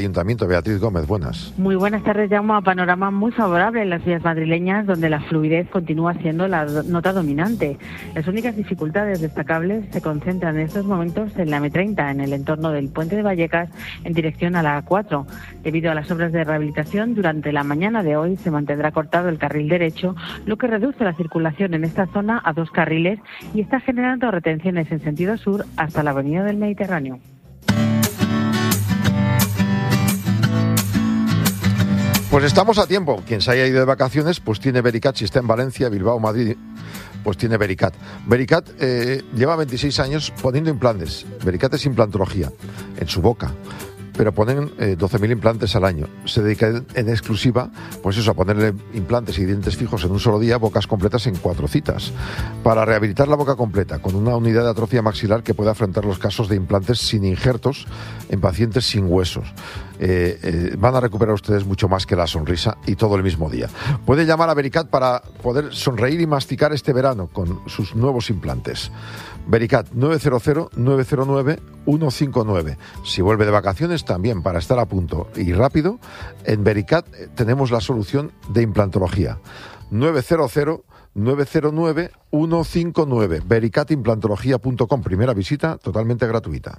Ayuntamiento, Beatriz Gómez, buenas. Muy buenas tardes, Jaume. Panorama muy favorable en las vías madrileñas, donde la fluidez continúa siendo la nota dominante. Las únicas dificultades destacables se concentran en estos momentos en la M30, en el entorno del Puente de Vallecas, en dirección a la A4. Debido a las obras de rehabilitación, durante la mañana de hoy se mantendrá cortado el carril derecho, lo que reduce la circulación en esta zona a 2 carriles y está generando retenciones en sentido sur hasta la Avenida del Mediterráneo. Pues estamos a tiempo. Quien se haya ido de vacaciones, pues tiene Vericat. Si está en Valencia, Bilbao, Madrid, pues tiene Vericat. Vericat lleva 26 años poniendo implantes. Vericat es implantología en su boca, pero ponen 12.000 implantes al año. Se dedican en exclusiva, pues eso, a ponerle implantes y dientes fijos en un solo día, bocas completas en 4 citas. Para rehabilitar la boca completa, con una unidad de atrofia maxilar que puede afrontar los casos de implantes sin injertos en pacientes sin huesos. Van a recuperar ustedes mucho más que la sonrisa y todo el mismo día. Puede llamar a Vericat para poder sonreír y masticar este verano con sus nuevos implantes. Vericat 900-909-159. Si vuelve de vacaciones, también para estar a punto y rápido, en Vericat tenemos la solución de implantología. 900-909-159. vericatimplantología.com. Primera visita totalmente gratuita.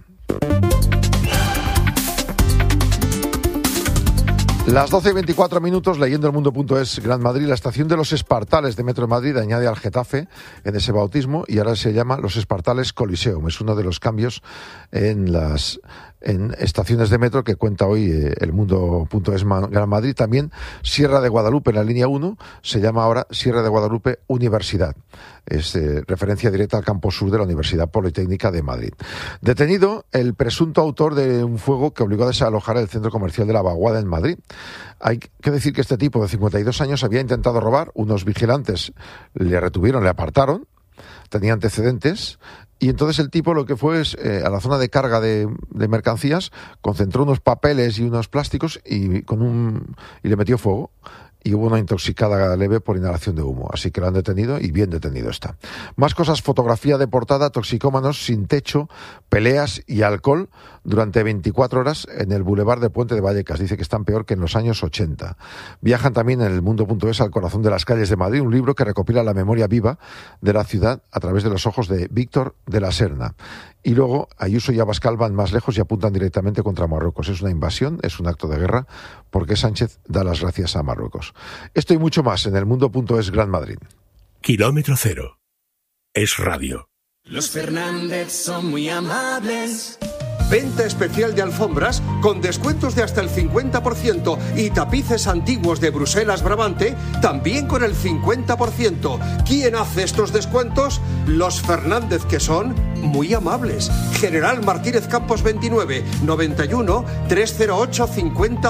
Las 12:24, leyendo elmundo.es. Gran Madrid, la estación de los Espartales de Metro de Madrid añade al Getafe en ese bautismo y ahora se llama Los Espartales Coliseum. Es uno de los cambios en estaciones de metro que cuenta hoy elmundo.es Gran Madrid. También Sierra de Guadalupe en la línea 1 se llama ahora Sierra de Guadalupe Universidad. Es referencia directa al campus sur de la Universidad Politécnica de Madrid. Detenido el presunto autor de un fuego que obligó a desalojar el centro comercial de La Vaguada en Madrid. Hay que decir que este tipo de 52 años había intentado robar. Unos vigilantes le retuvieron, le apartaron, tenía antecedentes. Y entonces el tipo lo que fue es a la zona de carga de mercancías, concentró unos papeles y unos plásticos y le metió fuego. Y hubo una intoxicada leve por inhalación de humo. Así que lo han detenido y bien detenido está. Más cosas, fotografía de portada, toxicómanos sin techo, peleas y alcohol durante 24 horas en el Boulevard de Puente de Vallecas. Dice que están peor que en los años 80. Viajan también en elmundo.es al corazón de las calles de Madrid, un libro que recopila la memoria viva de la ciudad a través de los ojos de Víctor de la Serna. Y luego Ayuso y Abascal van más lejos y apuntan directamente contra Marruecos. Es una invasión, es un acto de guerra, porque Sánchez da las gracias a Marruecos. Esto y mucho más en elmundo.es Gran Madrid. Kilómetro cero. Es radio. Los Fernández son muy amables. Venta especial de alfombras con descuentos de hasta el 50% y tapices antiguos de Bruselas Brabante también con el 50%. ¿Quién hace estos descuentos? Los Fernández, que son muy amables. General Martínez Campos 29, 91 308 5000.